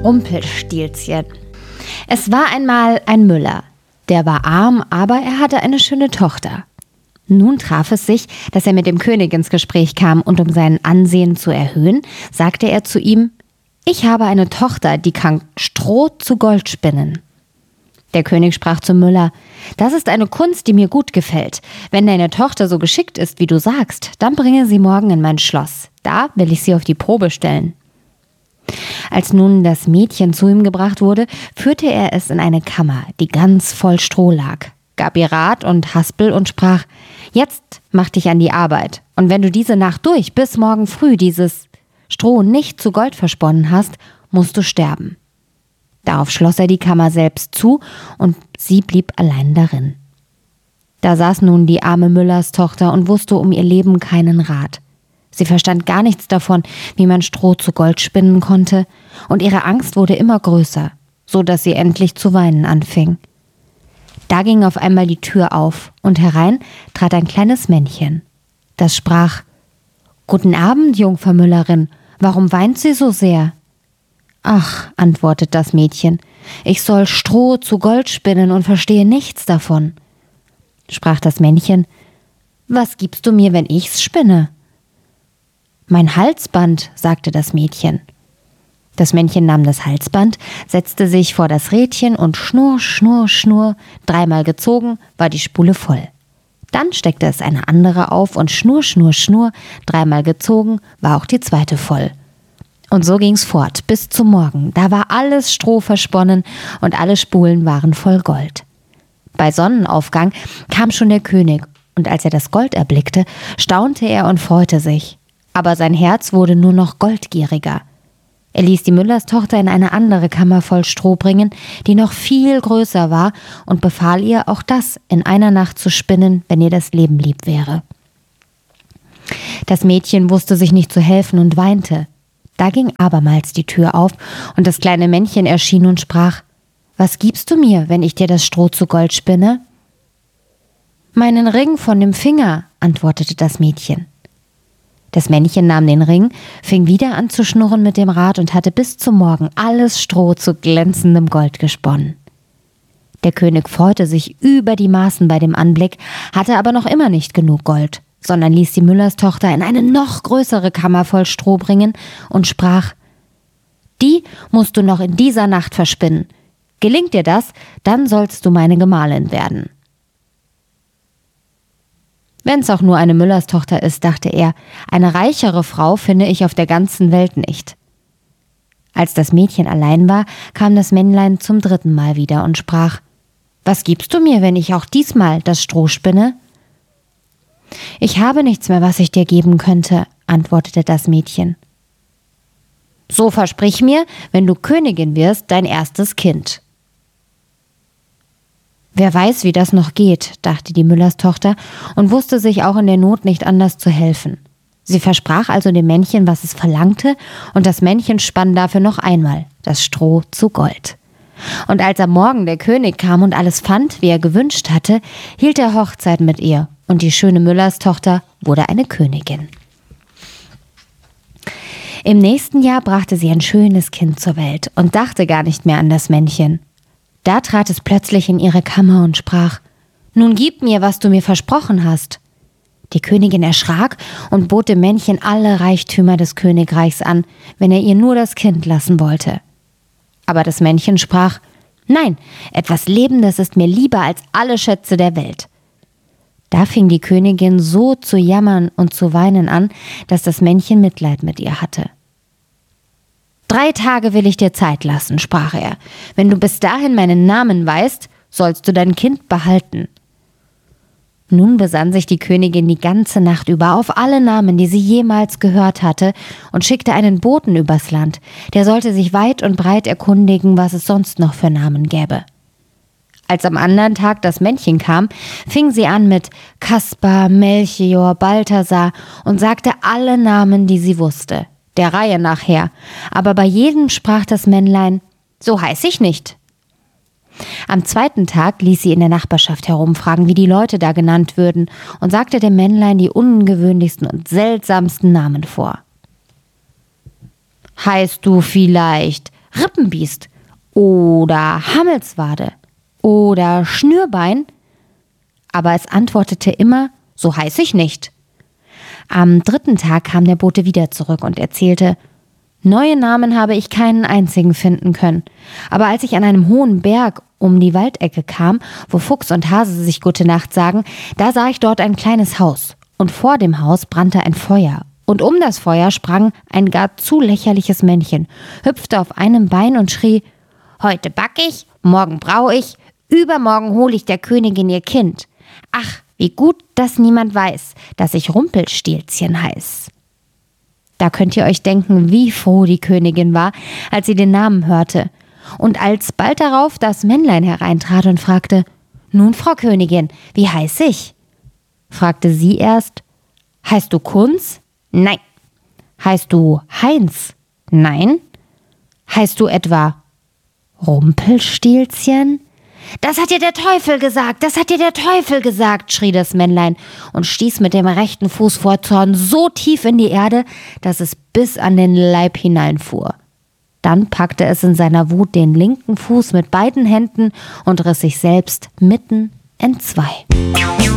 Rumpelstilzchen. Es war einmal ein Müller. Der war arm, aber er hatte eine schöne Tochter. Nun traf es sich, dass er mit dem König ins Gespräch kam und um sein Ansehen zu erhöhen, sagte er zu ihm: Ich habe eine Tochter, die kann Stroh zu Gold spinnen. Der König sprach zum Müller: Das ist eine Kunst, die mir gut gefällt. Wenn deine Tochter so geschickt ist, wie du sagst, dann bringe sie morgen in mein Schloss. Da will ich sie auf die Probe stellen. Als nun das Mädchen zu ihm gebracht wurde, führte er es in eine Kammer, die ganz voll Stroh lag, gab ihr Rat und Haspel und sprach: Jetzt mach dich an die Arbeit, und wenn du diese Nacht durch bis morgen früh dieses Stroh nicht zu Gold versponnen hast, musst du sterben. Darauf schloss er die Kammer selbst zu, und sie blieb allein darin. Da saß nun die arme Müllerstochter und wusste um ihr Leben keinen Rat. Sie verstand gar nichts davon, wie man Stroh zu Gold spinnen konnte, und ihre Angst wurde immer größer, so dass sie endlich zu weinen anfing. Da ging auf einmal die Tür auf, und herein trat ein kleines Männchen. Das sprach: »Guten Abend, Jungfer Müllerin, warum weint sie so sehr?« »Ach«, antwortet das Mädchen, »ich soll Stroh zu Gold spinnen und verstehe nichts davon.« Sprach das Männchen: »Was gibst du mir, wenn ich's spinne?« »Mein Halsband«, sagte das Mädchen. Das Männchen nahm das Halsband, setzte sich vor das Rädchen und schnurr, schnurr, schnurr, 3-mal gezogen, war die Spule voll. Dann steckte es eine andere auf und schnurr, schnurr, schnurr, 3-mal gezogen, war auch die 2. voll. Und so ging's fort, bis zum Morgen. Da war alles Stroh versponnen und alle Spulen waren voll Gold. Bei Sonnenaufgang kam schon der König, und als er das Gold erblickte, staunte er und freute sich. Aber sein Herz wurde nur noch goldgieriger. Er ließ die Müllerstochter in eine andere Kammer voll Stroh bringen, die noch viel größer war, und befahl ihr, auch das in einer Nacht zu spinnen, wenn ihr das Leben lieb wäre. Das Mädchen wusste sich nicht zu helfen und weinte. Da ging abermals die Tür auf, und das kleine Männchen erschien und sprach: »Was gibst du mir, wenn ich dir das Stroh zu Gold spinne?« »Meinen Ring von dem Finger«, antwortete das Mädchen. Das Männchen nahm den Ring, fing wieder an zu schnurren mit dem Rad und hatte bis zum Morgen alles Stroh zu glänzendem Gold gesponnen. Der König freute sich über die Maßen bei dem Anblick, hatte aber noch immer nicht genug Gold, sondern ließ die Müllerstochter in eine noch größere Kammer voll Stroh bringen und sprach: »Die musst du noch in dieser Nacht verspinnen. Gelingt dir das, dann sollst du meine Gemahlin werden.« Wenn's auch nur eine Müllerstochter ist, dachte er, eine reichere Frau finde ich auf der ganzen Welt nicht. Als das Mädchen allein war, kam das Männlein zum 3. Mal wieder und sprach: »Was gibst du mir, wenn ich auch diesmal das Stroh spinne?« »Ich habe nichts mehr, was ich dir geben könnte«, antwortete das Mädchen. »So versprich mir, wenn du Königin wirst, dein erstes Kind.« »Wer weiß, wie das noch geht«, dachte die Müllerstochter und wusste sich auch in der Not nicht anders zu helfen. Sie versprach also dem Männchen, was es verlangte, und das Männchen spann dafür noch einmal das Stroh zu Gold. Und als am Morgen der König kam und alles fand, wie er gewünscht hatte, hielt er Hochzeit mit ihr, und die schöne Müllerstochter wurde eine Königin. Im nächsten Jahr brachte sie ein schönes Kind zur Welt und dachte gar nicht mehr an das Männchen. Da trat es plötzlich in ihre Kammer und sprach: »Nun gib mir, was du mir versprochen hast.« Die Königin erschrak und bot dem Männchen alle Reichtümer des Königreichs an, wenn er ihr nur das Kind lassen wollte. Aber das Männchen sprach: »Nein, etwas Lebendes ist mir lieber als alle Schätze der Welt.« Da fing die Königin so zu jammern und zu weinen an, dass das Männchen Mitleid mit ihr hatte. »3 Tage will ich dir Zeit lassen«, sprach er. »Wenn du bis dahin meinen Namen weißt, sollst du dein Kind behalten.« Nun besann sich die Königin die ganze Nacht über auf alle Namen, die sie jemals gehört hatte, und schickte einen Boten übers Land. Der sollte sich weit und breit erkundigen, was es sonst noch für Namen gäbe. Als am anderen Tag das Männchen kam, fing sie an mit Kaspar, Melchior, Balthasar und sagte alle Namen, die sie wusste, der Reihe nach her, aber bei jedem sprach das Männlein: »So heiß ich nicht.« Am 2. Tag ließ sie in der Nachbarschaft herumfragen, wie die Leute da genannt würden, und sagte dem Männlein die ungewöhnlichsten und seltsamsten Namen vor. »Heißt du vielleicht Rippenbiest oder Hammelswade oder Schnürbein? Aber es antwortete immer, so heiß ich nicht. Am 3. Tag kam der Bote wieder zurück und erzählte, neue Namen habe ich keinen einzigen finden können. Aber als ich an einem hohen Berg um die Waldecke kam, wo Fuchs und Hase sich Gute Nacht sagen, da sah ich dort ein kleines Haus. Und vor dem Haus brannte ein Feuer. Und um das Feuer sprang ein gar zu lächerliches Männchen, hüpfte auf einem Bein und schrie, heute back ich, morgen brau ich, übermorgen hol ich der Königin ihr Kind. Ach, wie gut, dass niemand weiß, dass ich Rumpelstilzchen heiß. Da könnt ihr euch denken, wie froh die Königin war, als sie den Namen hörte. Und als bald darauf das Männlein hereintrat und fragte, nun, Frau Königin, wie heiß ich? Fragte sie erst, heißt du Kunz? Nein. Heißt du Heinz? Nein. Heißt du etwa Rumpelstilzchen? Das hat dir der Teufel gesagt, das hat dir der Teufel gesagt, schrie das Männlein und stieß mit dem rechten Fuß vor Zorn so tief in die Erde, dass es bis an den Leib hineinfuhr. Dann packte es in seiner Wut den linken Fuß mit beiden Händen und riss sich selbst mitten entzwei.